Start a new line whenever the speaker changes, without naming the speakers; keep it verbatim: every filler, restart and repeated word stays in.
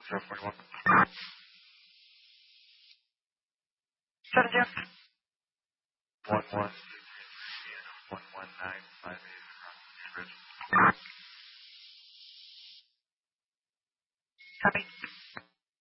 zero forty-one.
Seven zero.
One one one one nine five eight.
Copy.